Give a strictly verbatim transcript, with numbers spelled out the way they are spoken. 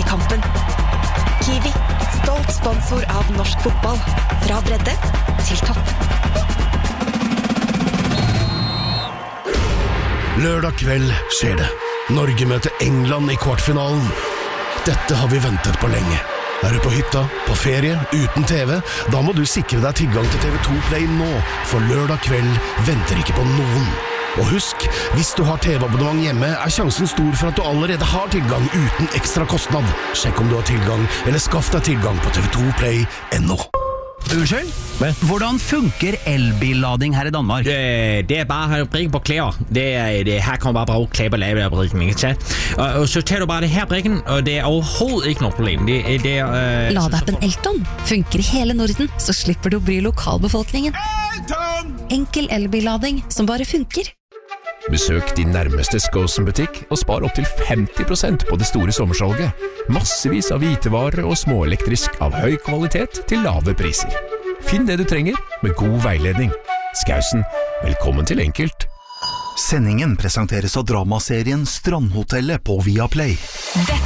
kampen. Kiwi, stolt sponsor av norsk fotball. Fra bredde til topp. Lørdag kveld skjer det. Norge møter England i kvartfinalen. Dette har vi ventet på lenge. Er du på hytta, på ferie, uten T V? Da må du sikre deg tilgang til T V to Play nå, for lørdag kveld venter ikke på noen. Og husk, hvis du har T V-abonnement hjemme, er sjansen stor for at du allerede har tilgang uten ekstra kostnad. Sjekk om du har tilgang, eller skaff deg tilgang på T V to Play punktum no. Unnskyld? Hvordan funker elbillading her i Danmark? Det, det er bare at brikke på klæder. Det, det, her kan man bare bruge klæder på lave af brikken, ikke? Og, og så tager du bare det her brikken, og det er overhovedet ikke noget problem. Det, det er, øh, Ladeappen Elton funker i hele Norden, så slipper du å bry lokalbefolkningen. Elton! Enkel elbillading som bare funker. Besøk din nærmeste Skosen-butikk og spar opp til femti prosent på det store sommersalget. Massevis av hvitevarer og småelektrisk av høy kvalitet til lave priser. Finn det du trenger med god veiledning. Skausen, velkommen til Enkelt. Sendingen presenteres av dramaserien Strandhotellet på Viaplay. Dette